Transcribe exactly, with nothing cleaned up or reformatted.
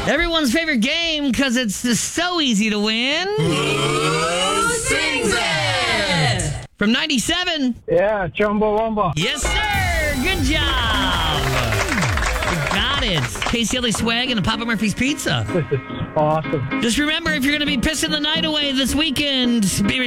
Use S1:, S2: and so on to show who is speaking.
S1: Everyone's favorite game because it's just so easy to win.
S2: Who sings it?
S1: From ninety-seven.
S3: Yeah, Chumbawamba.
S1: Yes, sir. Good job. You got it. Casey Ellie Swag and Papa Murphy's Pizza.
S3: This is awesome.
S1: Just remember, if you're going to be pissing the night away this weekend, be